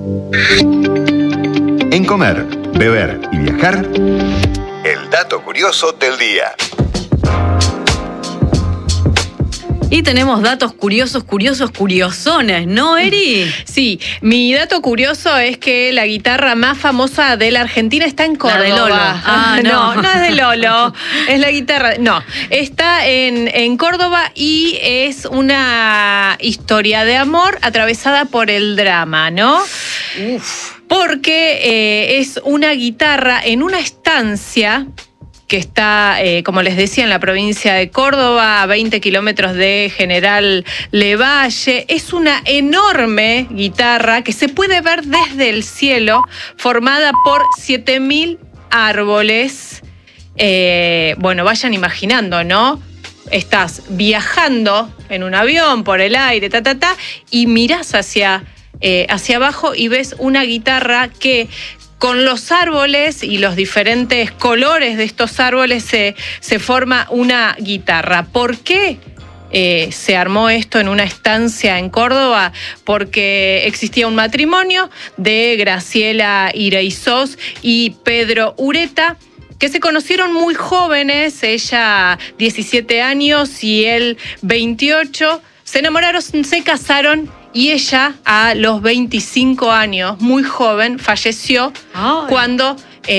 En Comer, Beber y Viajar, el dato curioso del día. Y tenemos datos curiosones, ¿no, Eri? Sí, mi dato curioso es que la guitarra más famosa de la Argentina está en Córdoba. La de Lolo. No es de Lolo, es la guitarra. No, está en Córdoba y es una historia de amor atravesada por el drama, ¿no? Porque es una guitarra en una estancia que está, como les decía, en la provincia de Córdoba, a 20 kilómetros de General Lavalle. Es una enorme guitarra que se puede ver desde el cielo, formada por 7.000 árboles. Bueno, vayan imaginando, ¿no? Estás viajando en un avión por el aire, y mirás hacia abajo y ves una guitarra que, con los árboles y los diferentes colores de estos árboles, se forma una guitarra. ¿Por qué se armó esto en una estancia en Córdoba? Porque existía un matrimonio de Graciela Iraizós y Pedro Ureta, que se conocieron muy jóvenes, ella 17 años y él 28, se enamoraron, se casaron. Y ella, a los 25 años, muy joven, falleció cuando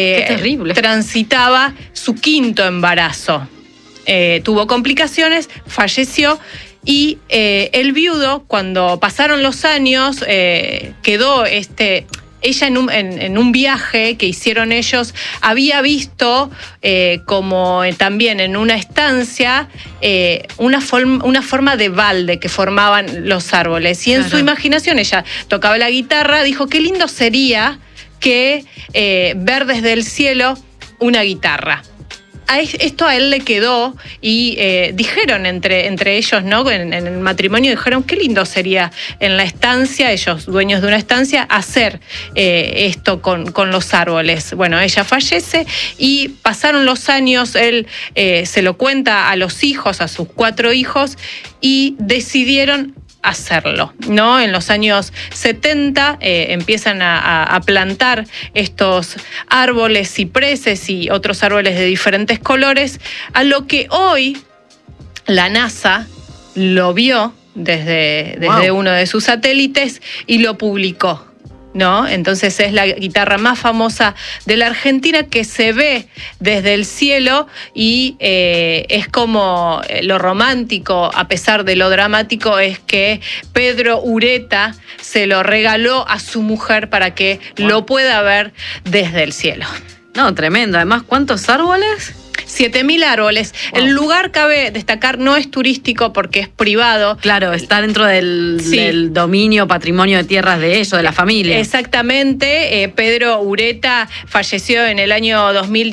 transitaba su quinto embarazo. Tuvo complicaciones, falleció, y el viudo, cuando pasaron los años, quedó ella en un viaje que hicieron ellos, había visto como también en una estancia una forma de balde que formaban los árboles. Y en su imaginación, ella tocaba la guitarra, dijo, qué lindo sería que ver desde el cielo una guitarra. Esto a él le quedó y dijeron entre ellos, ¿no? En el matrimonio dijeron, qué lindo sería en la estancia, ellos dueños de una estancia, hacer esto con los árboles. Bueno, ella fallece y pasaron los años, él se lo cuenta a los hijos, a sus 4 hijos, y decidieron hacerlo, ¿no? En los años 70 empiezan a plantar estos árboles, cipreses y otros árboles de diferentes colores, a lo que hoy la NASA lo vio desde uno de sus satélites y lo publicó, ¿no? Entonces es la guitarra más famosa de la Argentina, que se ve desde el cielo, y es como lo romántico, a pesar de lo dramático, es que Pedro Ureta se lo regaló a su mujer para que lo pueda ver desde el cielo. No, tremendo. Además, ¿cuántos árboles? 7.000 árboles. Wow. El lugar, cabe destacar, no es turístico porque es privado. Claro, está dentro del dominio, patrimonio de tierras de ellos, de la familia. Exactamente. Pedro Ureta falleció en el año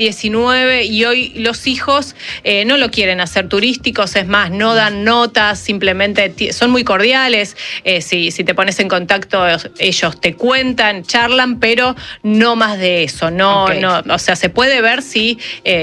2019 y hoy los hijos no lo quieren hacer turísticos, es más, no dan notas, simplemente son muy cordiales. Si te pones en contacto, ellos te cuentan, charlan, pero no más de eso. No, o sea, se puede ver si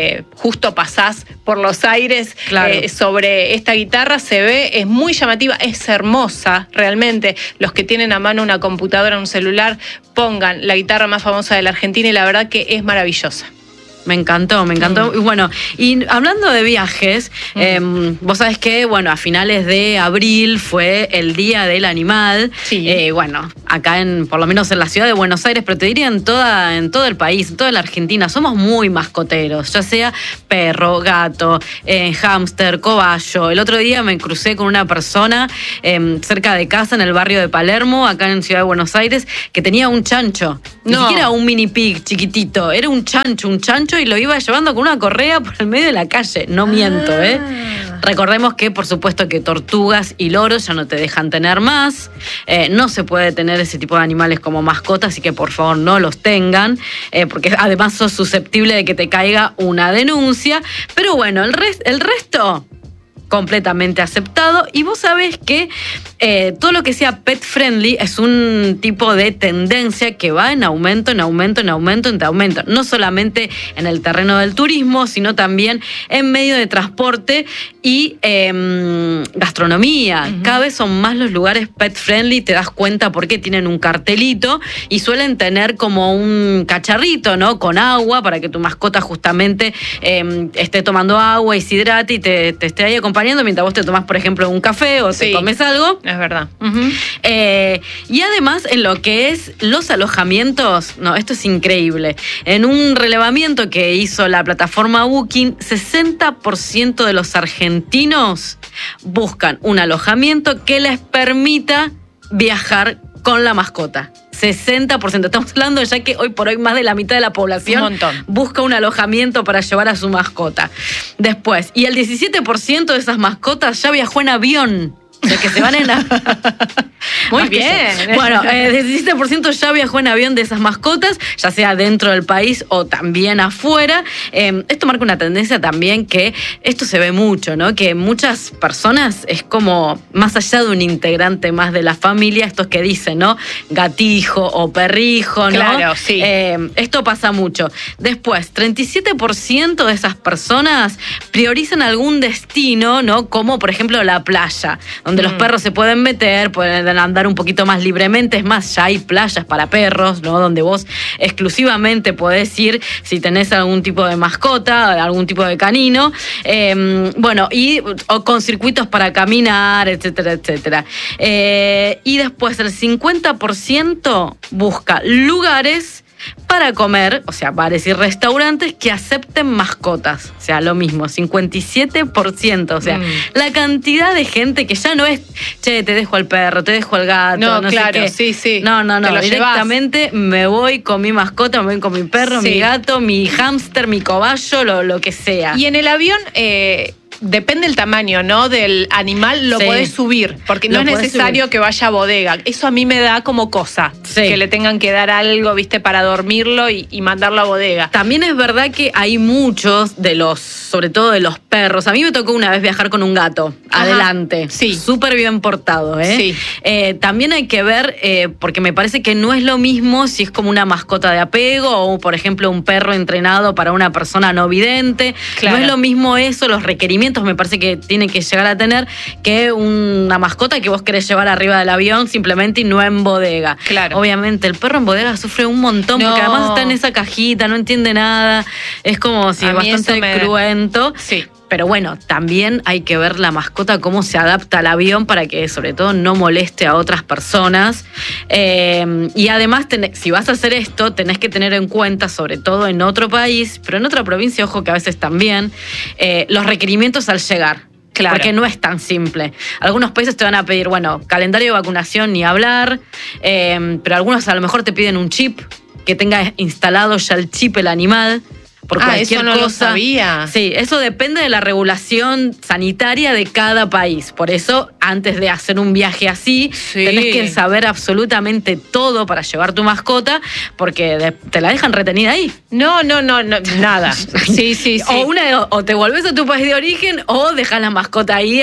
justo pasás por los aires sobre esta guitarra, se ve, es muy llamativa, es hermosa realmente. Los que tienen a mano una computadora, un celular, pongan la guitarra más famosa de la Argentina y la verdad que es maravillosa. Me encantó. Y bueno, y hablando de viajes, vos sabés que, bueno, a finales de abril fue el Día del Animal. Sí. Bueno, acá por lo menos en la ciudad de Buenos Aires, pero te diría en todo el país, en toda la Argentina, somos muy mascoteros, ya sea perro, gato, hámster, cobayo. El otro día me crucé con una persona cerca de casa, en el barrio de Palermo, acá en Ciudad de Buenos Aires, que tenía un chancho. Ni siquiera un mini pig chiquitito, era un chancho, y lo iba llevando con una correa por el medio de la calle. No miento, Recordemos que, por supuesto, que tortugas y loros ya no te dejan tener más. No se puede tener ese tipo de animales como mascotas, así que por favor no los tengan, porque además sos susceptible de que te caiga una denuncia. Pero bueno, el resto completamente aceptado. Y vos sabés que todo lo que sea pet friendly es un tipo de tendencia que va en aumento. No solamente en el terreno del turismo, sino también en medio de transporte y gastronomía. Cada vez son más los lugares pet friendly, te das cuenta porque tienen un cartelito y suelen tener como un cacharrito, ¿no? Con agua para que tu mascota justamente esté tomando agua y se hidrate y te esté ahí acompañando mientras vos te tomás, por ejemplo, un café o te comes algo. Es verdad. Y además, en lo que es los alojamientos, no, esto es increíble. En un relevamiento que hizo la plataforma Booking, 60% de los argentinos buscan un alojamiento que les permita viajar con la mascota. 60%. Estamos hablando ya que hoy por hoy más de la mitad de la población busca un alojamiento para llevar a su mascota. Después, y el 17% de esas mascotas ya viajó en avión. O sea, que se van en Muy bien. Bueno, el 17% ya viajó en avión de esas mascotas, ya sea dentro del país o también afuera. Esto marca una tendencia también que esto se ve mucho, ¿no? Que muchas personas es como más allá de un integrante más de la familia, estos que dicen, ¿no? Gatijo o perrijo, ¿no? Claro, sí. Esto pasa mucho. Después, 37% de esas personas priorizan algún destino, ¿no? Como por ejemplo la playa, donde los perros se pueden meter, pueden andar un poquito más libremente. Es más, ya hay playas para perros, ¿no? Donde vos exclusivamente podés ir si tenés algún tipo de mascota, algún tipo de canino. O con circuitos para caminar, etcétera, etcétera. Y después el 50% busca lugares para comer, o sea, bares y restaurantes que acepten mascotas. O sea, lo mismo, 57%. O sea, la cantidad de gente que ya no es, che, te dejo al perro, te dejo al gato, no claro, sé qué. Sí. No, directamente me voy con mi mascota, me voy con mi perro, mi gato, mi hámster, mi cobayo, lo que sea. Y en el avión... depende del tamaño, ¿no? Del animal, lo podés subir, porque no es necesario que vaya a bodega. Eso a mí me da como cosa, que le tengan que dar algo, ¿viste? Para dormirlo y mandarlo a bodega. También es verdad que hay muchos sobre todo de los perros. A mí me tocó una vez viajar con un gato, adelante. Sí. Súper bien portado, ¿eh? Sí. También hay que ver, porque me parece que no es lo mismo si es como una mascota de apego o, por ejemplo, un perro entrenado para una persona no vidente. Claro. No es lo mismo eso, los requerimientos me parece que tiene que llegar a tener que una mascota que vos querés llevar arriba del avión simplemente y no en bodega. Claro. Obviamente el perro en bodega sufre un montón porque además está en esa cajita, no entiende nada, es como si bastante cruento. Sí. Pero bueno, también hay que ver la mascota cómo se adapta al avión para que sobre todo no moleste a otras personas. Y además, si vas a hacer esto, tenés que tener en cuenta, sobre todo en otro país, pero en otra provincia, ojo que a veces también, los requerimientos al llegar. Claro. Porque no es tan simple. Algunos países te van a pedir, calendario de vacunación ni hablar, pero algunos a lo mejor te piden un chip, que tenga instalado ya el chip el animal. Por cualquier eso no cosa. Lo sabía. Sí, eso depende de la regulación sanitaria de cada país. Por eso, antes de hacer un viaje así, tenés que saber absolutamente todo para llevar tu mascota, porque te la dejan retenida ahí. No, nada. Sí. O te volvés a tu país de origen o dejas la mascota ahí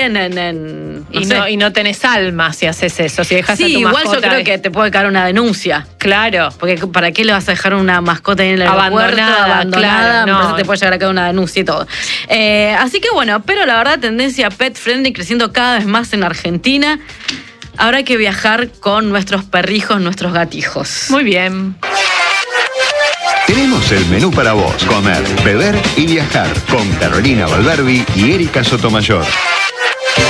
y no tenés alma si haces eso. Si dejas a tu igual mascota yo creo que te puede caer una denuncia. Claro. Porque ¿para qué le vas a dejar una mascota ahí en el aeropuerto? Abandonada. Me parece que te puede llegar a caer una denuncia y todo. Así que pero la verdad, tendencia pet friendly creciendo cada vez más en Argentina. Habrá que viajar con nuestros perrijos, nuestros gatijos. Muy bien. Tenemos el menú para vos: comer, beber y viajar con Carolina Valverbi y Erika Sotomayor.